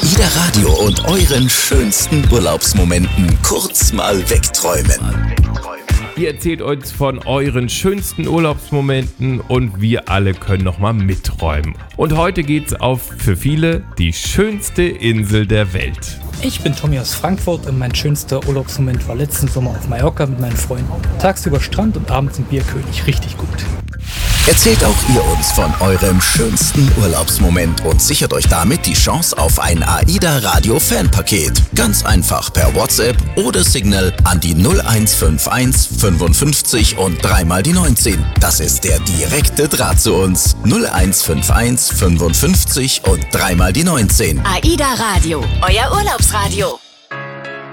AIDA Radio und euren schönsten Urlaubsmomenten kurz mal wegträumen. Ihr erzählt uns von euren schönsten Urlaubsmomenten und wir alle können nochmal mitträumen. Und heute geht's auf für viele die schönste Insel der Welt. Ich bin Tommy aus Frankfurt und mein schönster Urlaubsmoment war letzten Sommer auf Mallorca mit meinen Freunden. Tagsüber Strand und abends im Bierkönig. Richtig gut. Erzählt auch ihr uns von eurem schönsten Urlaubsmoment und sichert euch damit die Chance auf ein AIDA Radio Fanpaket. Ganz einfach per WhatsApp oder Signal an die 0151 55 und 3 mal die 19. Das ist der direkte Draht zu uns. 0151 55 und 3 mal die 19. AIDA Radio, euer Urlaubsradio.